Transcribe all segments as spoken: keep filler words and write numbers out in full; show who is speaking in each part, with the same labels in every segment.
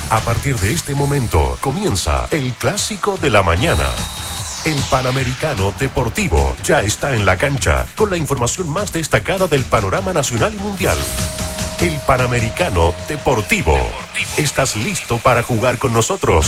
Speaker 1: A partir de este momento comienza el clásico de la mañana. El Panamericano Deportivo ya está en la cancha con la información más destacada del panorama nacional y mundial. El Panamericano Deportivo. ¿Estás listo para jugar con nosotros?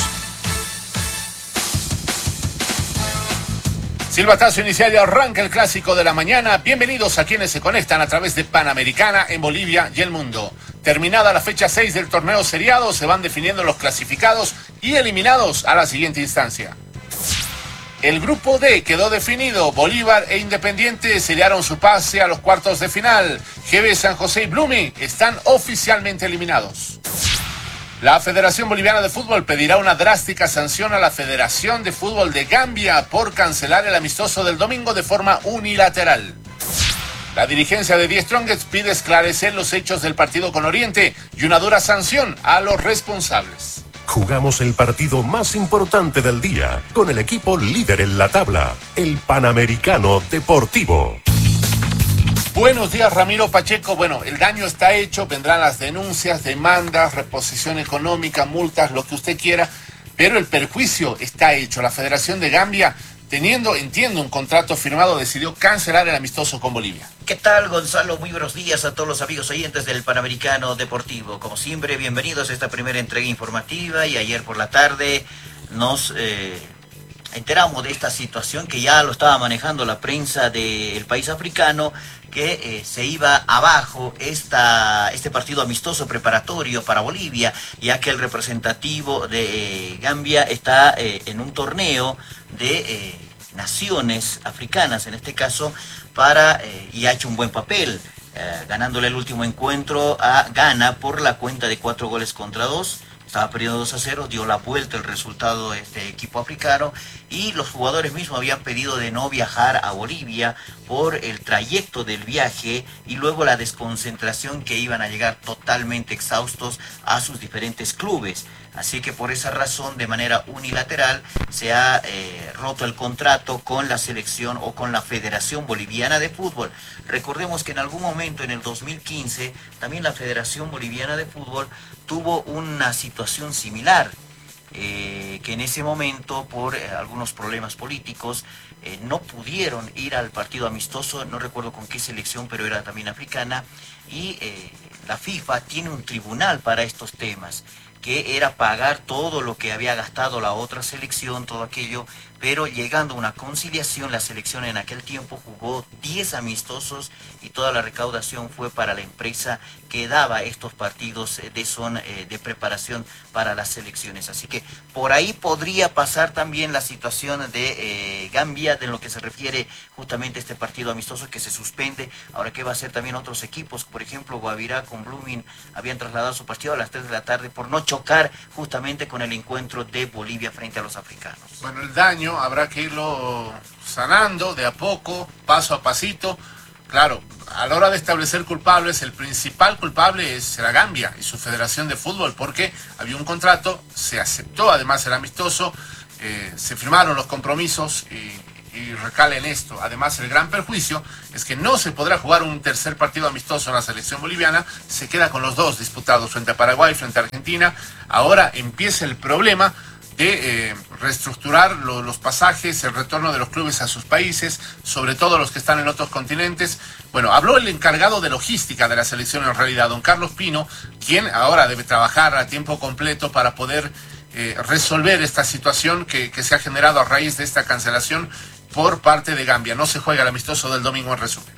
Speaker 2: Silbatazo inicial y arranca el clásico de la mañana. Bienvenidos a quienes se conectan a través de Panamericana en Bolivia y el mundo. Terminada la fecha seis del torneo seriado, se van definiendo los clasificados y eliminados a la siguiente instancia. El grupo D quedó definido. Bolívar e Independiente sellaron su pase a los cuartos de final. G B, San José y Blooming están oficialmente eliminados. La Federación Boliviana de Fútbol pedirá una drástica sanción a la Federación de Fútbol de Gambia por cancelar el amistoso del domingo de forma unilateral. La dirigencia de The Strongest pide esclarecer los hechos del partido con Oriente y una dura sanción a los responsables.
Speaker 1: Jugamos el partido más importante del día con el equipo líder en la tabla, el Panamericano Deportivo.
Speaker 2: Buenos días, Ramiro Pacheco. Bueno, el daño está hecho, vendrán las denuncias, demandas, reposición económica, multas, lo que usted quiera, pero el perjuicio está hecho. La Federación de Gambia, teniendo, entiendo, un contrato firmado, decidió cancelar el amistoso con Bolivia.
Speaker 3: ¿Qué tal, Gonzalo? Muy buenos días a todos los amigos oyentes del Panamericano Deportivo. Como siempre, bienvenidos a esta primera entrega informativa y ayer por la tarde nos eh, enteramos de esta situación que ya lo estaba manejando la prensa del país africano, que eh, se iba abajo esta, este partido amistoso preparatorio para Bolivia, ya que el representativo de eh, Gambia está eh, en un torneo de eh, naciones africanas, en este caso, para eh, y ha hecho un buen papel, eh, ganándole el último encuentro a Ghana por la cuenta de cuatro goles contra dos. Estaba perdiendo dos a cero, dio la vuelta el resultado de este equipo africano y los jugadores mismos habían pedido de no viajar a Bolivia por el trayecto del viaje y luego la desconcentración, que iban a llegar totalmente exhaustos a sus diferentes clubes. Así que por esa razón, de manera unilateral, se ha eh, roto el contrato con la selección o con la Federación Boliviana de Fútbol. Recordemos que en algún momento, en el dos mil quince, también la Federación Boliviana de Fútbol tuvo una situación similar, eh, que en ese momento, por eh, algunos problemas políticos, eh, no pudieron ir al partido amistoso, no recuerdo con qué selección, pero era también africana, y eh, la FIFA tiene un tribunal para estos temas, que era pagar todo lo que había gastado la otra selección, todo aquello, pero llegando a una conciliación, la selección en aquel tiempo jugó diez amistosos y toda la recaudación fue para la empresa que daba estos partidos de, son, eh, de preparación para las selecciones. Así que por ahí podría pasar también la situación de eh, Gambia, de lo que se refiere justamente a este partido amistoso que se suspende. Ahora, ¿qué va a hacer también otros equipos? Por ejemplo, Guavirá con Blooming habían trasladado su partido a las tres de la tarde por no chocar justamente con el encuentro de Bolivia frente a los africanos.
Speaker 2: Bueno, el daño habrá que irlo sanando de a poco, paso a pasito. Claro, a la hora de establecer culpables, el principal culpable es la Gambia y su Federación de Fútbol, porque había un contrato, se aceptó además el amistoso, eh, se firmaron los compromisos y, y recala en esto. Además, el gran perjuicio es que no se podrá jugar un tercer partido amistoso en la selección boliviana, se queda con los dos disputados frente a Paraguay, frente a Argentina. Ahora empieza el problema de eh, reestructurar lo, los pasajes, el retorno de los clubes a sus países, sobre todo los que están en otros continentes. Bueno, habló el encargado de logística de la selección en realidad, don Carlos Pino, quien ahora debe trabajar a tiempo completo para poder eh, resolver esta situación que, que se ha generado a raíz de esta cancelación por parte de Gambia. No se juega el amistoso del domingo, en resumen.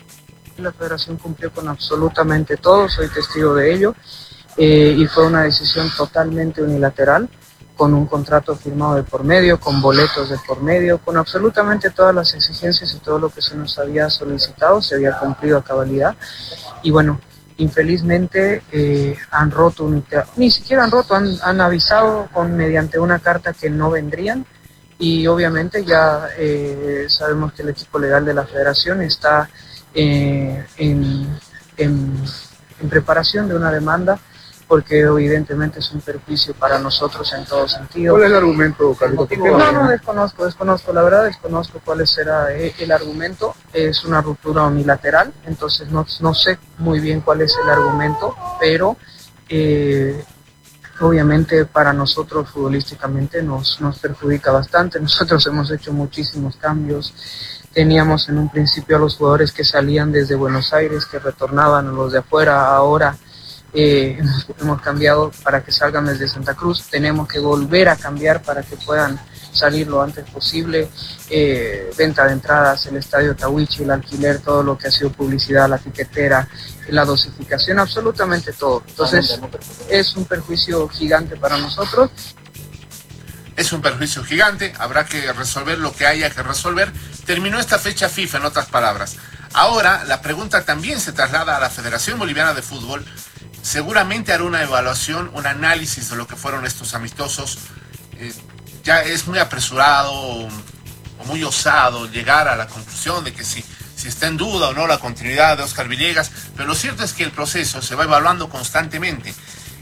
Speaker 4: La federación cumplió con absolutamente todo, soy testigo de ello, eh, y fue una decisión totalmente unilateral, con un contrato firmado de por medio, con boletos de por medio, con absolutamente todas las exigencias y todo lo que se nos había solicitado, se había cumplido a cabalidad. Y bueno, infelizmente eh, han roto, ni siquiera han roto, han, han avisado con, mediante una carta que no vendrían, y obviamente ya eh, sabemos que el equipo legal de la federación está eh, en, en, en preparación de una demanda, porque evidentemente es un perjuicio para nosotros en todo sentido.
Speaker 5: ¿Cuál es el argumento, Carlos?
Speaker 4: No, no, desconozco, desconozco, la verdad desconozco cuál será el argumento. Es una ruptura unilateral, entonces no, no sé muy bien cuál es el argumento, pero eh, obviamente para nosotros futbolísticamente nos, nos perjudica bastante. Nosotros hemos hecho muchísimos cambios. Teníamos en un principio a los jugadores que salían desde Buenos Aires, que retornaban a los de afuera. Ahora eh, hemos, hemos cambiado para que salgan desde Santa Cruz. Tenemos que volver a cambiar para que puedan salir lo antes posible. Eh, venta de entradas, el estadio Tahuichi, el alquiler, todo lo que ha sido publicidad, la tiquetera, la dosificación, absolutamente todo. Entonces es un perjuicio gigante para nosotros.
Speaker 2: Es un perjuicio gigante, habrá que resolver lo que haya que resolver. Terminó esta fecha FIFA, en otras palabras. Ahora la pregunta también se traslada a la Federación Boliviana de Fútbol. Seguramente hará una evaluación, un análisis de lo que fueron estos amistosos. Eh, ya es muy apresurado o, o muy osado llegar a la conclusión de que si, si está en duda o no la continuidad de Óscar Villegas, pero lo cierto es que el proceso se va evaluando constantemente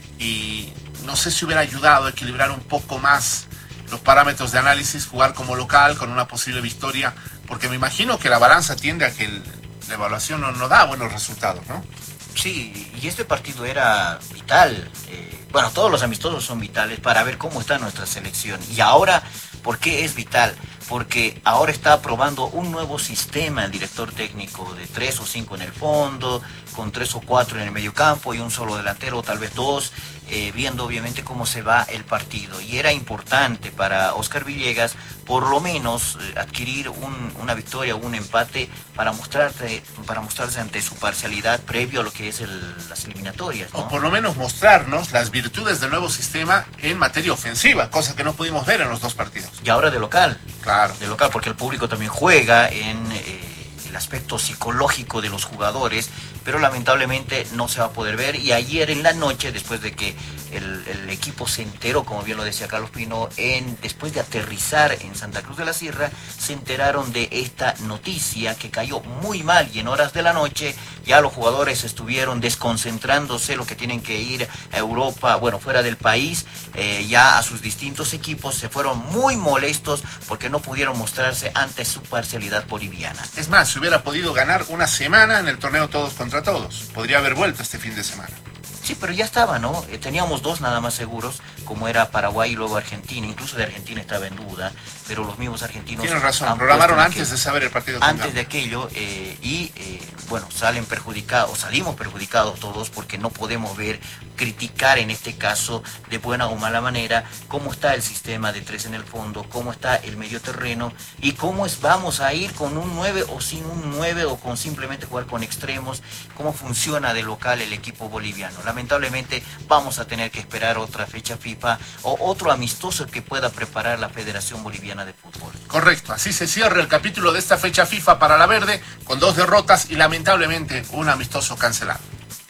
Speaker 2: y no sé si hubiera ayudado a equilibrar un poco más los parámetros de análisis, jugar como local con una posible victoria, porque me imagino que la balanza tiende a que el, la evaluación no, no da buenos resultados, ¿no?
Speaker 3: Sí, y este partido era vital. Eh, bueno, todos los amistosos son vitales para ver cómo está nuestra selección. Y ahora, ¿por qué es vital? Porque ahora está probando un nuevo sistema el director técnico de tres o cinco en el fondo, con tres o cuatro en el medio campo y un solo delantero, o tal vez dos, eh, viendo obviamente cómo se va el partido. Y era importante para Óscar Villegas por lo menos eh, adquirir un, una victoria o un empate para mostrarse, para mostrarse ante su parcialidad previo a lo que es el, las eliminatorias, ¿no?
Speaker 2: O por lo menos mostrarnos las virtudes del nuevo sistema en materia ofensiva, cosa que no pudimos ver en los dos partidos.
Speaker 3: Y ahora de local.
Speaker 2: Claro.
Speaker 3: De local, porque el público también juega en eh, el aspecto psicológico de los jugadores, pero lamentablemente no se va a poder ver. Y ayer en la noche, después de que el, el equipo se enteró, como bien lo decía Carlos Pino, en, después de aterrizar en Santa Cruz de la Sierra, se enteraron de esta noticia que cayó muy mal, y en horas de la noche ya los jugadores estuvieron desconcentrándose, los que tienen que ir a Europa, bueno, fuera del país, eh, ya a sus distintos equipos, se fueron muy molestos porque no pudieron mostrarse ante su parcialidad boliviana.
Speaker 2: Es más, se hubiera podido ganar una semana en el torneo todos contra todos. Podría haber vuelto este fin de semana.
Speaker 3: Sí, pero ya estaba, ¿no? Eh, teníamos dos nada más seguros, como era Paraguay y luego Argentina. Incluso de Argentina estaba en duda, pero los mismos argentinos...
Speaker 2: Tienes razón, programaron antes de saber el partido.
Speaker 3: Antes de aquello, eh, y eh, bueno, salen perjudicados, salimos perjudicados todos porque no podemos ver, criticar en este caso, de buena o mala manera, cómo está el sistema de tres en el fondo, cómo está el medio terreno, y cómo es, vamos a ir con un nueve o sin un nueve, o con simplemente jugar con extremos, cómo funciona de local el equipo boliviano. Lamentablemente vamos a tener que esperar otra fecha FIFA o otro amistoso que pueda preparar la Federación Boliviana de Fútbol.
Speaker 2: Correcto, así se cierra el capítulo de esta fecha FIFA para la Verde, con dos derrotas y lamentablemente un amistoso cancelado.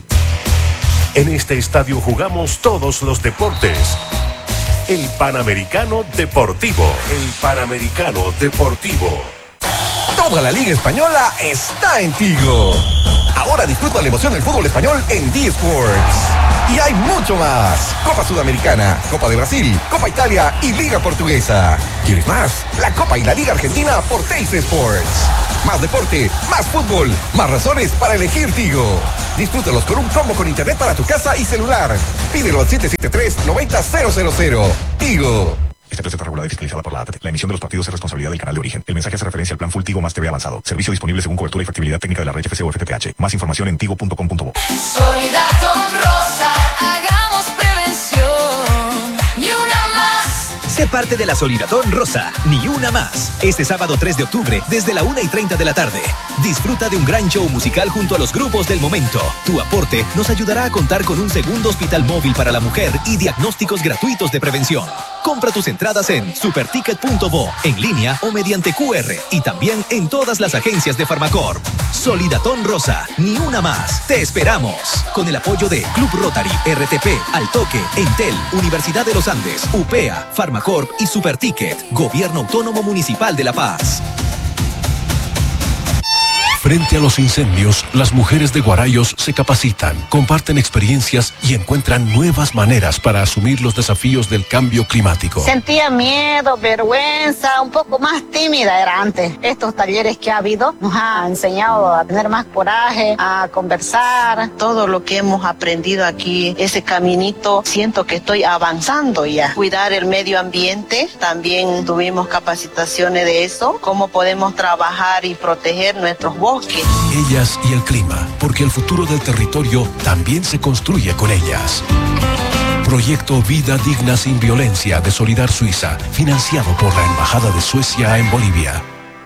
Speaker 1: En este estadio jugamos todos los deportes. El Panamericano Deportivo. El Panamericano Deportivo.
Speaker 5: Toda la Liga Española está en Tigo. Ahora disfruta la emoción del fútbol español en D-Sports. Y hay mucho más. Copa Sudamericana, Copa de Brasil, Copa Italia y Liga Portuguesa. ¿Quieres más? La Copa y la Liga Argentina por Teis Sports. Más deporte, más fútbol, más razones para elegir Tigo. Disfrútalos con un combo con internet para tu casa y celular. Pídelo al siete siete tres, nueve cero cero cero. Tigo.
Speaker 6: Esta empresa está regulada y fiscalizada por la A T T. La emisión de los partidos es responsabilidad del canal de origen. El mensaje hace referencia al plan Full Tigo más T V avanzado. Servicio disponible según cobertura y factibilidad técnica de la red F C o F T T H. Más información en tigo punto com punto bo.
Speaker 7: Solidaridad rosa, hagamos prevención. Ni una más.
Speaker 8: Sé parte de la Solidaridad Rosa, ni una más. Este sábado tres de octubre, desde la una y treinta de la tarde. Disfruta de un gran show musical junto a los grupos del momento. Tu aporte nos ayudará a contar con un segundo hospital móvil para la mujer y diagnósticos gratuitos de prevención. Compra tus entradas en superticket punto bo, en línea o mediante Q R, y también en todas las agencias de Farmacorp. Solidatón Rosa, ni una más. Te esperamos. Con el apoyo de Club Rotary, R T P, Altoque, Entel, Universidad de los Andes, U P E A, Farmacorp y Superticket, Gobierno Autónomo Municipal de La Paz.
Speaker 9: Frente a los incendios, las mujeres de Guarayos se capacitan, comparten experiencias y encuentran nuevas maneras para asumir los desafíos del cambio climático.
Speaker 10: Sentía miedo, vergüenza, un poco más tímida era antes. Estos talleres que ha habido nos ha enseñado a tener más coraje, a conversar.
Speaker 11: Todo lo que hemos aprendido aquí, ese caminito, siento que estoy avanzando ya. Cuidar el medio ambiente, también tuvimos capacitaciones de eso, cómo podemos trabajar y proteger nuestros bosques.
Speaker 9: Ellas y el clima, porque el futuro del territorio también se construye con ellas. Proyecto Vida Digna Sin Violencia de Solidar Suiza, financiado por la Embajada de Suecia en Bolivia.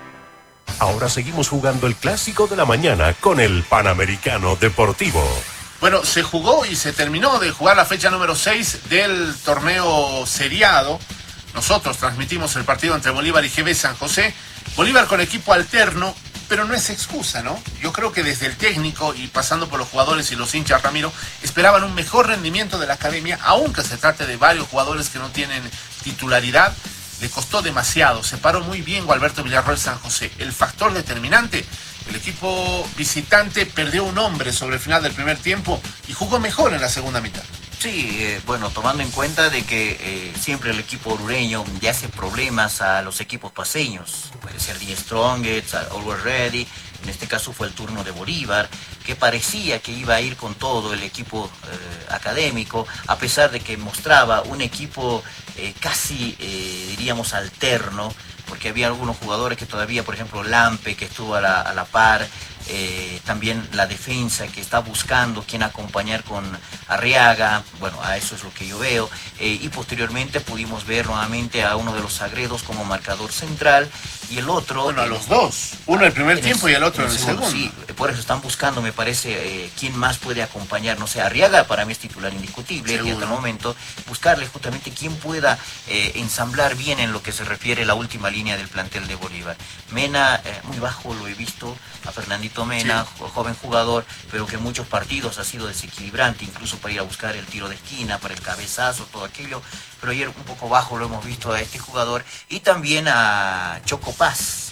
Speaker 1: Ahora seguimos jugando el clásico de la mañana con el Panamericano Deportivo.
Speaker 2: Bueno, se jugó y se terminó de jugar la fecha número seis del torneo seriado. Nosotros transmitimos el partido entre Bolívar y G B San José. Bolívar con equipo alterno, pero no es excusa, ¿no? Yo creo que desde el técnico y pasando por los jugadores y los hinchas, Ramiro, esperaban un mejor rendimiento de la academia, aunque se trate de varios jugadores que no tienen titularidad. Le costó demasiado, se paró muy bien Gualberto Villarroel San José. El factor determinante, el equipo visitante perdió un hombre sobre el final del primer tiempo y jugó mejor en la segunda mitad.
Speaker 3: Sí, eh, bueno, tomando en cuenta de que eh, siempre el equipo orureño le hace problemas a los equipos paseños, puede ser The Strongest, Always Ready, en este caso fue el turno de Bolívar, que parecía que iba a ir con todo el equipo eh, académico, a pesar de que mostraba un equipo eh, casi, eh, diríamos, alterno, porque había algunos jugadores que todavía, por ejemplo, Lampe, que estuvo a la, a la par, eh, también la defensa que está buscando quién acompañar con Arriaga, bueno, a eso es lo que yo veo, eh, y posteriormente pudimos ver nuevamente a uno de los Sagredos como marcador central, y el otro...
Speaker 2: Bueno, a los dos, uno el primer tiempo y el otro en el segundo.
Speaker 3: Sí, por eso están buscando, me parece, eh, quién más puede acompañar, no sé, Arriaga para mí es titular indiscutible, y hasta el momento buscarle justamente quién pueda eh, ensamblar bien en lo que se refiere a la última línea del plantel de Bolívar. Mena, eh, muy bajo lo he visto, a Fernandito Mena, sí, joven jugador, pero que en muchos partidos ha sido desequilibrante, incluso para ir a buscar el tiro de esquina, para el cabezazo, todo aquello, pero ayer un poco bajo lo hemos visto a este jugador, y también a Choco Paz,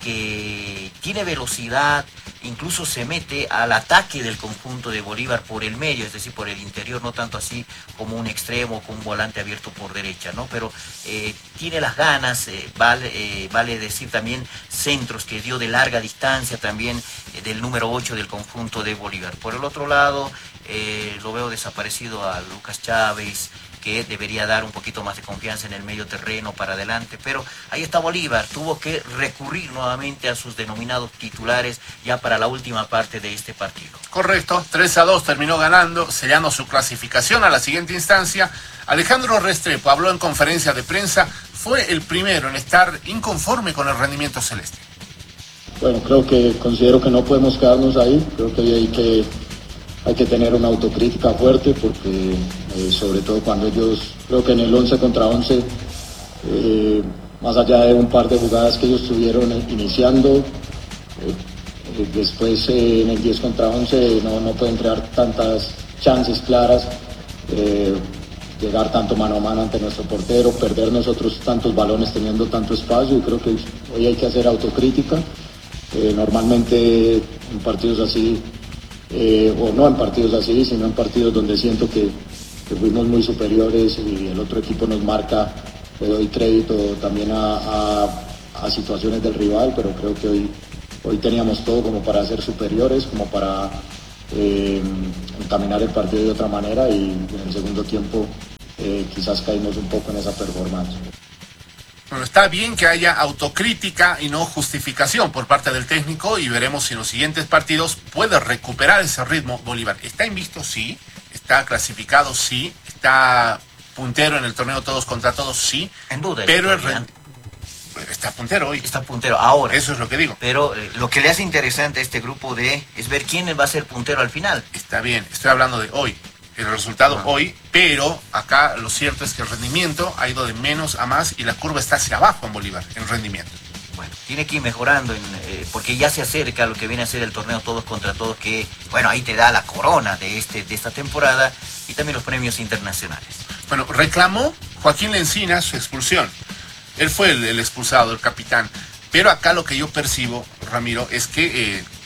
Speaker 3: que tiene velocidad, incluso se mete al ataque del conjunto de Bolívar por el medio, es decir, por el interior, no tanto así como un extremo, con un volante abierto por derecha, ¿no? Pero eh, tiene las ganas, eh, vale, eh, vale decir también centros que dio de larga distancia también eh, del número ocho del conjunto de Bolívar. Por el otro lado, eh, lo veo desaparecido a Lucas Chávez, que debería dar un poquito más de confianza en el medio terreno para adelante, pero ahí está Bolívar, tuvo que recurrir nuevamente a sus denominados titulares ya para la última parte de este partido.
Speaker 2: Correcto, tres a dos terminó ganando, sellando su clasificación a la siguiente instancia. Alejandro Restrepo habló en conferencia de prensa, fue el primero en estar inconforme con el rendimiento celeste.
Speaker 12: Bueno, creo que considero que no podemos quedarnos ahí, creo que hay que... Hay que tener una autocrítica fuerte porque eh, sobre todo cuando ellos, creo que en el once contra once, eh, más allá de un par de jugadas que ellos estuvieron iniciando, eh, eh, después eh, en el diez contra once no, no pueden crear tantas chances claras, eh, llegar tanto mano a mano ante nuestro portero, perder nosotros tantos balones teniendo tanto espacio, y creo que hoy hay que hacer autocrítica. Eh, normalmente en partidos así, Eh, o no en partidos así, sino en partidos donde siento que, que fuimos muy superiores y el otro equipo nos marca, le doy crédito también a, a, a situaciones del rival, pero creo que hoy, hoy teníamos todo como para ser superiores, como para eh, encaminar el partido de otra manera, y en el segundo tiempo eh, quizás caímos un poco en esa performance.
Speaker 2: Bueno, está bien que haya autocrítica y no justificación por parte del técnico, y veremos si en los siguientes partidos puede recuperar ese ritmo Bolívar. ¿Está invicto? Sí. ¿Está clasificado? Sí. ¿Está puntero en el torneo todos contra todos? Sí.
Speaker 3: En duda.
Speaker 2: Pero el re... está puntero hoy.
Speaker 3: Está puntero ahora.
Speaker 2: Eso es lo que digo.
Speaker 3: Pero eh, lo que le hace interesante a este grupo D es ver quién va a ser puntero al final.
Speaker 2: Está bien, estoy hablando de hoy. El resultado ah. hoy, pero acá lo cierto es que el rendimiento ha ido de menos a más y la curva está hacia abajo en Bolívar, en rendimiento.
Speaker 3: Bueno, tiene que ir mejorando, en, eh, porque ya se acerca a lo que viene a ser el torneo todos contra todos, que, bueno, ahí te da la corona de, este, de esta temporada y también los premios internacionales.
Speaker 2: Bueno, reclamó Joaquín Lencina su expulsión. Él fue el, el expulsado, el capitán. Pero acá lo que yo percibo, Ramiro, es que eh,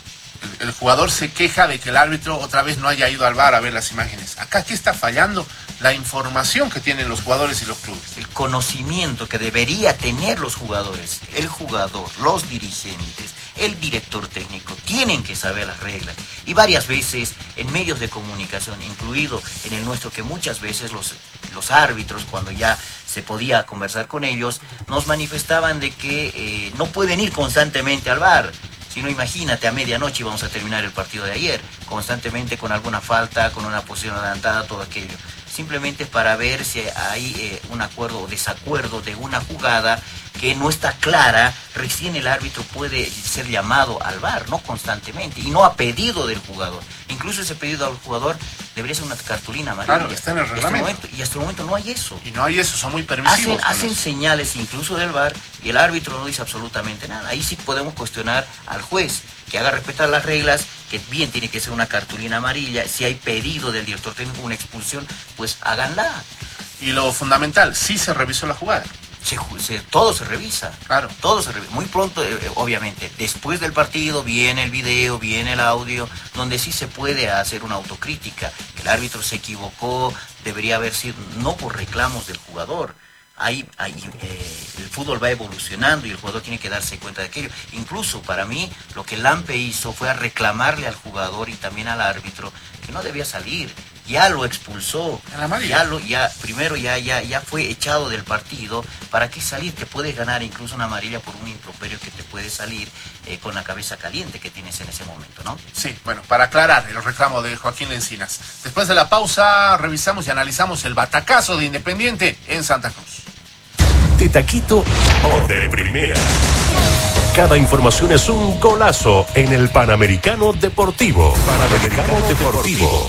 Speaker 2: el, el jugador se queja de que el árbitro otra vez no haya ido al V A R a ver las imágenes. Acá, ¿qué está fallando? La información que tienen los jugadores y los clubes.
Speaker 3: El conocimiento que debería tener los jugadores, el jugador, los dirigentes, el director técnico, tienen que saber las reglas. Y varias veces en medios de comunicación, incluido en el nuestro, que muchas veces los, los árbitros, cuando ya se podía conversar con ellos, nos manifestaban de que eh, no pueden ir constantemente al V A R. Si no, imagínate, a medianoche vamos a terminar el partido de ayer, constantemente con alguna falta, con una posición adelantada, todo aquello. Simplemente para ver si hay eh, un acuerdo o desacuerdo de una jugada que no está clara, recién el árbitro puede ser llamado al V A R, no constantemente, y no a pedido del jugador. Incluso ese pedido al jugador debería ser una cartulina amarilla.
Speaker 2: Claro, está en el reglamento.
Speaker 3: Y hasta el momento, y hasta el momento no hay eso.
Speaker 2: Y no hay eso, son muy permisivos.
Speaker 3: Hacen, hacen señales incluso del V A R y el árbitro no dice absolutamente nada. Ahí sí podemos cuestionar al juez, que haga respetar las reglas, que bien tiene que ser una cartulina amarilla. Si hay pedido del director técnico una expulsión, pues háganla.
Speaker 2: Y lo fundamental, sí se revisó la jugada.
Speaker 3: Se, se, todo se revisa,
Speaker 2: claro,
Speaker 3: todo se revisa. Muy pronto, eh, obviamente, después del partido viene el video, viene el audio, donde sí se puede hacer una autocrítica. El árbitro se equivocó, debería haber sido, no por reclamos del jugador. Ahí, ahí eh, el fútbol va evolucionando y el jugador tiene que darse cuenta de aquello. Incluso para mí, lo que Lampe hizo fue a reclamarle al jugador y también al árbitro que no debía salir. Ya lo expulsó, ya lo, ya, primero ya, ya, ya fue echado del partido. ¿Para qué salir? Te puedes ganar incluso una amarilla por un improperio que te puede salir eh, con la cabeza caliente que tienes en ese momento, ¿no?
Speaker 2: Sí, bueno, para aclarar el reclamo de Joaquín Encinas. Después de la pausa, revisamos y analizamos el batacazo de Independiente en Santa Cruz.
Speaker 1: De taquito o de primera. Cada información es un golazo en el Panamericano Deportivo. Panamericano Deportivo.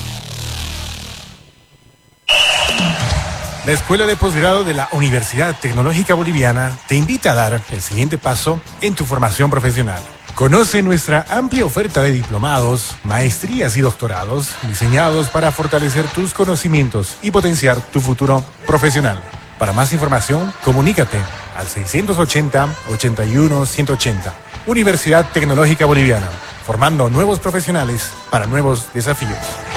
Speaker 13: La Escuela de Posgrado de la Universidad Tecnológica Boliviana te invita a dar el siguiente paso en tu formación profesional. Conoce nuestra amplia oferta de diplomados, maestrías y doctorados diseñados para fortalecer tus conocimientos y potenciar tu futuro profesional. Para más información, comunícate al seiscientos ochenta, ochenta y uno, ciento ochenta. Universidad Tecnológica Boliviana, formando nuevos profesionales para nuevos desafíos.